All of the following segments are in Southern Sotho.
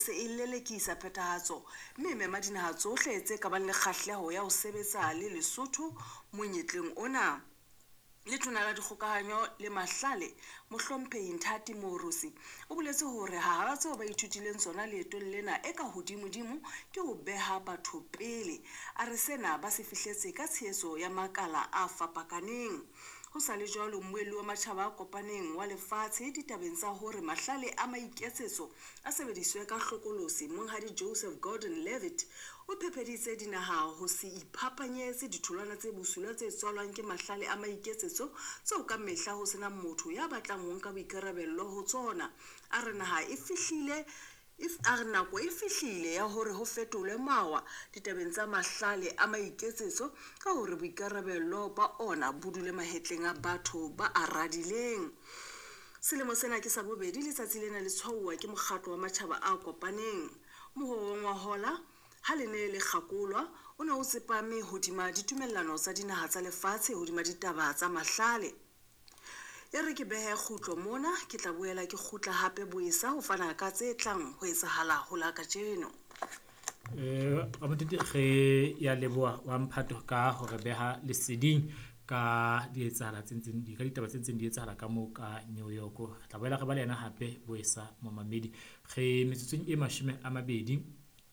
se e lelekisa phethahatso mme mema dinaha tsohle tse ka bang le kgahleho ya ho sebetsa le Lesotho monyetleng ona. Letona la Dikgokahanyo le Mahlale Mohlomphehi Nthati Moorosi o boletse hore hara tseo ba ithutileng tsona leetong lena e ka hodimodimo ke ho beha batho pele. A re sena ba se fihletse ka tshehetso ya makala a fapakaneng. Ho sa le jwalo, mmuelli wa matjhaba a kopaneng wa lefatshe ditabeng tsa hore mahlale a maiketsetso a sebediswe ka hlokolosi, Monghadi Joseph Gordon Levitt o phepheditse dinaha ho se iphapanyetse ditholwana tse bosula tse tswalwang ke mahlale a maiketsetso tseo ka mehla ho sena motho ya batlang ho nka boikarabello ho tsona. A re naha e fihlile nako e fihlile ya hore ho fetolwe mawa ditabeng tsa mahlale a maiketsetso ka hore boikarabello ba ona bo dule mahetleng a batho ba a radileng. Selemo sena ke sa bobedi letsatsi lena le tshwauwa ke mokgatlo wa matjhaba a kopaneng. Mohoong wa hola ha le ne le kgakolwa o ne o tsepame hodima ditumellano tsa dinaha tsa lefatshe hodima ditaba tsa mahlale. E re ke behe kgutlo mona, ke tla boela ke kgutla hape boesa ho fana ka tse tlang ho etsahala ho la kajeno. Amatete ge ya leboa wa Mphato ka hore beha leseding ka ditaba tse ntseng di etsahala ka moo ka New York. Re tla boela re ba le yena hape boesa momamedi ge metsotsong e 20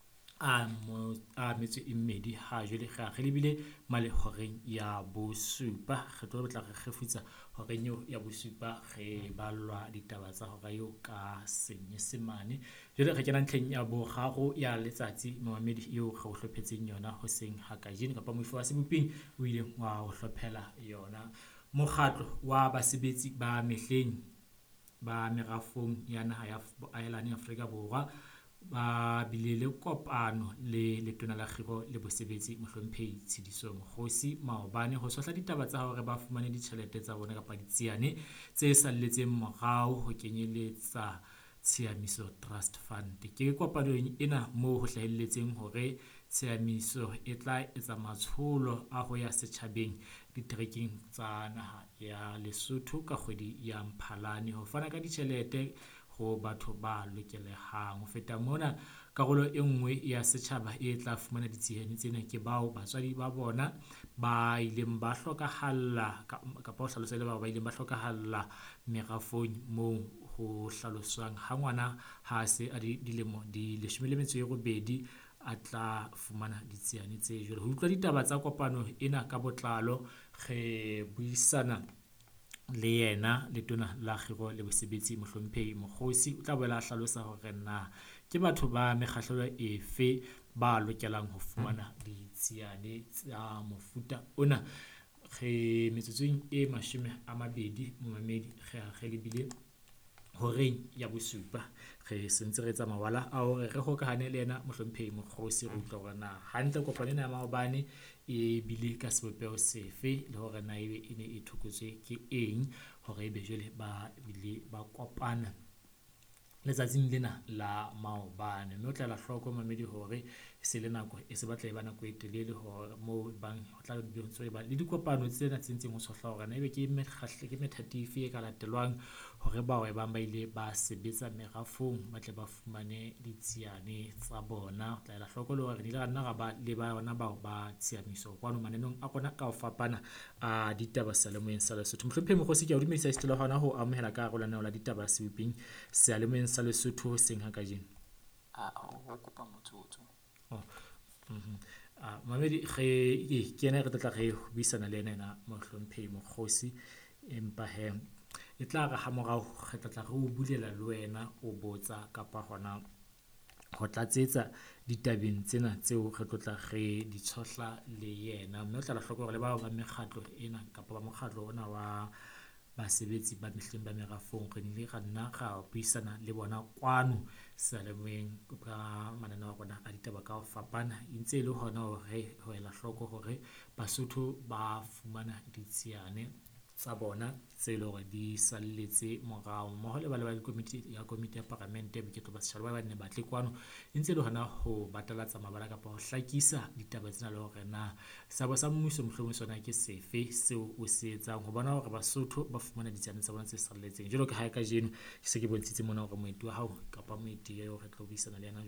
a metso e mmedi ha jwale ge lebile malehoreng ya bosupa. Re tlo batla re kgefutsa horeng eo ya bosupa ge balwa ditaba tsa hora eo ka Senyesemane. Jwale re kena ntlheng ya boraro ya letsatsi momamedi eo re o hlophetseng yona hoseng ha kajeno, kapa moifo wa sebopeng o ileng wa o hlophela yona. Mokgatlo wa basebetsi ba mehleng ba merafong ya naha ya Aelane Afrika Borwa ba bile le kopano le letona la kgiro le bosebetsi Mohlomphehi Tshediso Mokgosi maobane ho sohla ditaba tsa hore ba fumane ditjhelete tsa bona kapa ditsiane tse salletseng morao ho kenyeletsa Tshiamiso Trust Fund. Ke kopanong ena moo ho hlahelletseng hore Tshiamiso e tla etsa matsholo a ho ya setjhabeng diterekeng tsa naha ya Lesotho ka kgwedi ya Mphalane ho fana ka ditjhelete ho batho ba lokelehang. Ho feta mona, karolo e nngwe ya setjhaba e tla fumana ditshiane tsena ke bao batswadi ba bona ba ileng ba hlokahalla kapa ho hlalosa le bao ba ileng ba hlokahalla merafong moo ho hlaloswang ha ngwana ha se a dilemo di 18 a tla fumana ditsiane tse jwalo. Ho utlwa ditaba tsa kopano ena ka botlalo ge buisana le yena letona la kgiro le bosebetsi Mohlomphehi Mokgosi. O tla boela a hlalosa hore na ke batho ba mekgahlelo efe ba lokelang ho fumana ditsiane tsa mofuta ona. Ge metsotsong e 20 momamedi ge lebile horeng ya bosupa ge sentse re etsa mawala a hore re hokahane le yena Mohlomphehi Mokgosi re utlwa hore na hantle kopano ena ya maobane e bile ka sebopeho sefe le hore na ebe e ne e thokotswe ke eng hore ebe jwale ba bile ba kopana letsatsing lena la maobane. Mme o tla la hloko mamedi hore se le nako e se batla e ba nako e telele hore moo bang ho tla ba le dikopano tsena tse ntseng ho sohla hore na ebe ke methatifi e ka latelwang hore bao e bang ba ile ba sebetsa merafong ba tle ba fumane ditsiane tsa bona. O tla la hloko le hore di le nna ga ba le ba bona bao ba Tshiamiso kwano manenong a rona ka ho fapana a ditaba salemoeng sa Lesotho. Mohlomphehi Mokgosi ke a o dumedisa setelo hona ho amohela ka arolana la ditaba sebopeng salemoeng sa Lesotho hoseng ha kajeno. Ho kopa motsotso. Mamedi ge ke ena re tla ge buisana le ena Mohlomphehi Mokgosi, empa he e tla re ha morao re tla re o bulela le wena o botsa kapa hona ho tlatsetsa ditabeng tsena tseo re tla re di tshohla le yena. Mme o tla la hloka hore le ba mekgatlo ena kapa ba mokgatlo ona wa basebetsi ba mehleng ba merafong re nile ga nna ga buisana le bona kwano salemoeng ka mananeo a rona a ditaba ka ho fapana ntse le hona hore ho ela hloko hore Basotho ba fumana ditsiane tsa bona tse le hore di salletse morao mmoho le ba komiti ya parlamente Boiketlo ba Setjhaba ba ne batle kwano e ntse le hona ho batalatsa mabala kapa ho hlakisa ditaba tsena le hore na sabo sa mmuso mohlomong sona ke sefe seo o se etsang ho bona hore Basotho ba fumana ditsana tsa bona tse salletseng jwalo ka ha ka jeno ke se ke bontshitse mona hore moeti wa hao kapa moeti eo re tlo buisana le yena